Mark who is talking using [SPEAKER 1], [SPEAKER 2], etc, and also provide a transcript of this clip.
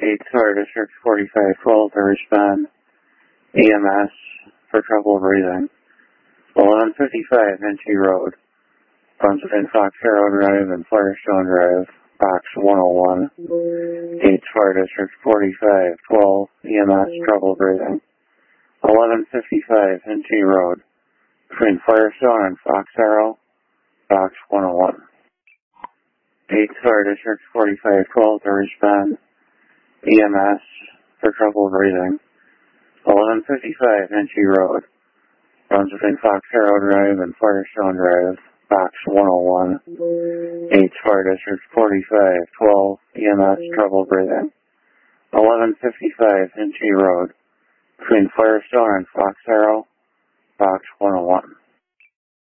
[SPEAKER 1] 8 Fire District 4512 to respond. EMS for trouble breathing. 1155 Vinci Road. Runs between Fox Arrow Drive and Firestone Drive, box 101. 8 Fire District 4512 EMS trouble breathing. 1155 Vinci Road. Between Firestone and Fox Arrow, box 101. 8 Fire District 4512 to respond. EMS for trouble breathing. 1155 Vinci Road. Runs between Fox Arrow Drive and Firestone Drive, box 101. 8 Fire District 4512 EMS trouble breathing. 1155 Vinci Road. Between Firestone and Fox Arrow, box 101.